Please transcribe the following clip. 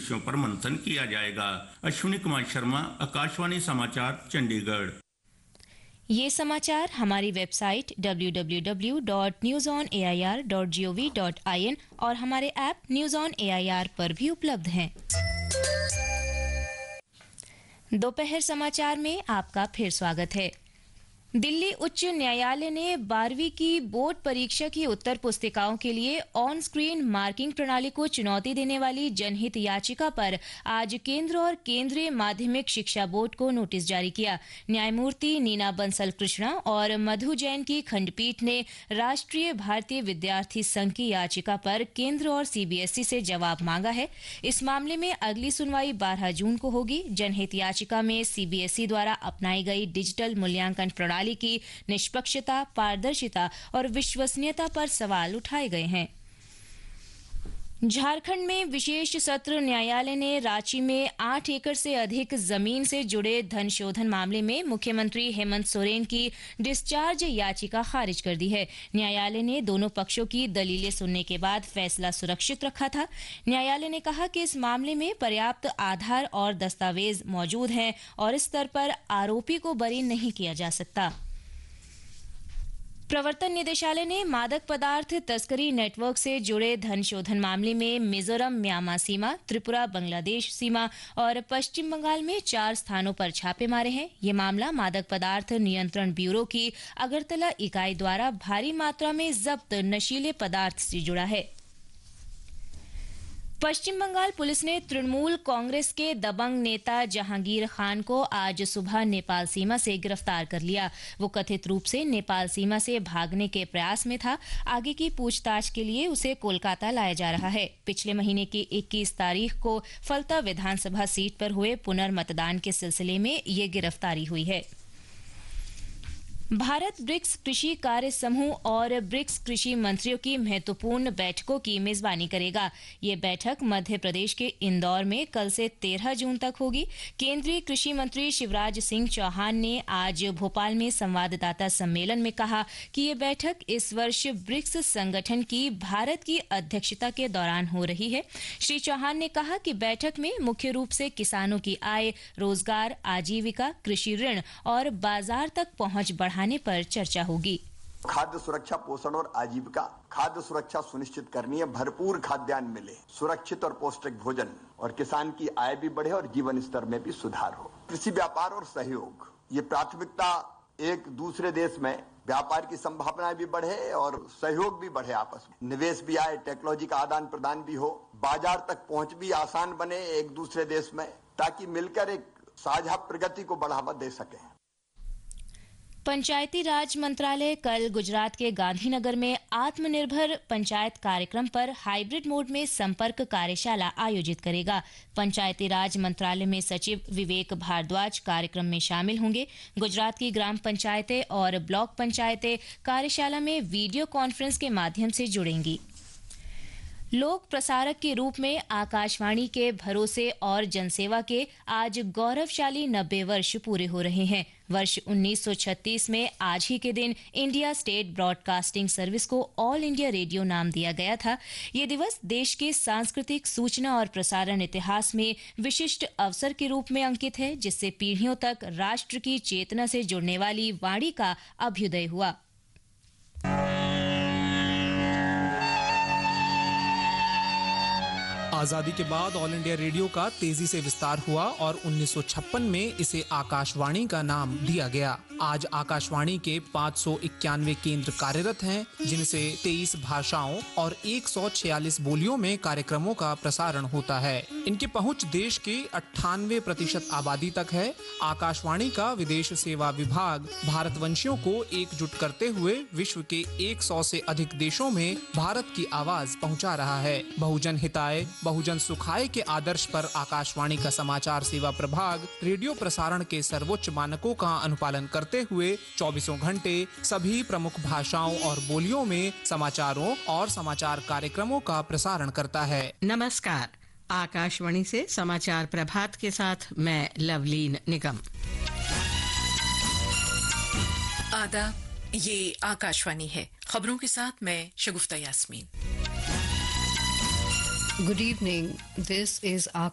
विषयों पर मंथन किया जाएगा। अश्विनी कुमार शर्मा, आकाशवाणी समाचार, चंडीगढ़। ये समाचार हमारी वेबसाइट www.newsonair.gov.in और हमारे ऐप न्यूज़ ऑन एआईआर पर भी उपलब्ध हैं। दोपहर समाचार में आपका फिर स्वागत है। दिल्ली उच्च न्यायालय ने 12वीं की बोर्ड परीक्षा की उत्तर पुस्तिकाओं के लिए ऑन स्क्रीन मार्किंग प्रणाली को चुनौती देने वाली जनहित याचिका पर आज केंद्र और केंद्रीय माध्यमिक शिक्षा बोर्ड को नोटिस जारी किया। न्यायमूर्ति नीना बंसल कृष्णा और मधु जैन की खंडपीठ ने राष्ट्रीय भारतीय विद्यार्थी संघ की याचिका पर केंद्र और सीबीएसई से जवाब मांगा है। इस मामले में अगली सुनवाई 12 जून को होगी। जनहित याचिका में सीबीएसई द्वारा अपनाई गई डिजिटल मूल्यांकन प्रणाली की निष्पक्षता, पारदर्शिता और विश्वसनीयता पर सवाल उठाए गए हैं। झारखंड में विशेष सत्र न्यायालय ने रांची में 8 एकड़ से अधिक जमीन से जुड़े धन शोधन मामले में मुख्यमंत्री हेमंत सोरेन की डिस्चार्ज याचिका खारिज कर दी है। न्यायालय ने दोनों पक्षों की दलीलें सुनने के बाद फैसला सुरक्षित रखा था। न्यायालय ने कहा कि इस मामले में पर्याप्त आधार और दस्तावेज मौजूद हैं और इस स्तर पर आरोपी को बरी नहीं किया जा सकता। प्रवर्तन निदेशालय ने मादक पदार्थ तस्करी नेटवर्क से जुड़े धन शोधन मामले में मिजोरम म्यांमार सीमा, त्रिपुरा बांग्लादेश सीमा और पश्चिम बंगाल में 4 स्थानों पर छापे मारे हैं। ये मामला मादक पदार्थ नियंत्रण ब्यूरो की अगरतला इकाई द्वारा भारी मात्रा में जब्त नशीले पदार्थ से जुड़ा है। पश्चिम बंगाल पुलिस ने तृणमूल कांग्रेस के दबंग नेता जहांगीर खान को आज सुबह नेपाल सीमा से गिरफ्तार कर लिया। वो कथित रूप से नेपाल सीमा से भागने के प्रयास में था। आगे की पूछताछ के लिए उसे कोलकाता लाया जा रहा है। पिछले महीने की 21 तारीख को फलता विधानसभा सीट पर हुए पुनर्मतदान के सिलसिले में ये गिरफ्तारी हुई है। भारत ब्रिक्स कृषि कार्य समूह और ब्रिक्स कृषि मंत्रियों की महत्वपूर्ण बैठकों की मेजबानी करेगा। ये बैठक मध्य प्रदेश के इंदौर में कल से 13 जून तक होगी। केंद्रीय कृषि मंत्री शिवराज सिंह चौहान ने आज भोपाल में संवाददाता सम्मेलन में कहा कि ये बैठक इस वर्ष ब्रिक्स संगठन की भारत की अध्यक्षता के दौरान हो रही है। श्री चौहान ने कहा कि बैठक में मुख्य रूप से किसानों की आय, रोजगार, आजीविका, कृषि ऋण और बाजार तक पहुंच बढ़ाने पर चर्चा होगी। खाद्य सुरक्षा, पोषण और आजीविका। खाद्य सुरक्षा सुनिश्चित करनी है, भरपूर खाद्यान्न मिले, सुरक्षित और पौष्टिक भोजन और किसान की आय भी बढ़े और जीवन स्तर में भी सुधार हो। कृषि व्यापार और सहयोग, ये प्राथमिकता एक दूसरे देश में व्यापार की संभावनाएं भी बढ़े और सहयोग भी बढ़े, आपस में निवेश भी आए, टेक्नोलॉजी का आदान प्रदान भी हो, बाजार तक पहुंच भी आसान बने एक दूसरे देश में, ताकि मिलकर एक साझा प्रगति को बढ़ावा दे सके। पंचायती राज मंत्रालय कल गुजरात के गांधीनगर में आत्मनिर्भर पंचायत कार्यक्रम पर हाइब्रिड मोड में संपर्क कार्यशाला आयोजित करेगा। पंचायती राज मंत्रालय में सचिव विवेक भारद्वाज कार्यक्रम में शामिल होंगे। गुजरात की ग्राम पंचायतें और ब्लॉक पंचायतें कार्यशाला में वीडियो कॉन्फ्रेंस के माध्यम से जुड़ेंगी। लोक प्रसारक के रूप में आकाशवाणी के भरोसे और जनसेवा के आज गौरवशाली 90 वर्ष पूरे हो रहे हैं। वर्ष 1936 में आज ही के दिन इंडिया स्टेट ब्रॉडकास्टिंग सर्विस को ऑल इंडिया रेडियो नाम दिया गया था। ये दिवस देश के सांस्कृतिक, सूचना और प्रसारण इतिहास में विशिष्ट अवसर के रूप में अंकित है, जिससे पीढ़ियों तक राष्ट्र की चेतना से जुड़ने वाली वाणी का अभ्युदय हुआ। आजादी के बाद ऑल इंडिया रेडियो का तेजी से विस्तार हुआ और 1956 में इसे आकाशवाणी का नाम दिया गया। आज आकाशवाणी के 591 केंद्र कार्यरत हैं, जिनसे 23 भाषाओं और 146 बोलियों में कार्यक्रमों का प्रसारण होता है। इनकी पहुंच देश के 98% आबादी तक है। आकाशवाणी का विदेश सेवा विभाग भारतवंशियों को एकजुट करते हुए विश्व के 100 से अधिक देशों में भारत की आवाज पहुंचा रहा है। बहुजन हिताय, बहुजन सुखाय के आदर्श पर आकाशवाणी का समाचार सेवा प्रभाग रेडियो प्रसारण के सर्वोच्च मानकों का अनुपालन करते हुए 24 घंटे सभी प्रमुख भाषाओं और बोलियों में समाचारों और समाचार कार्यक्रमों का प्रसारण करता है। नमस्कार, आकाशवाणी से समाचार प्रभात के साथ मैं लवलीन निगम। आदाब, ये आकाशवाणी है। खबरों के साथ मैं शगुफ्ता Yasmin. Good evening. This is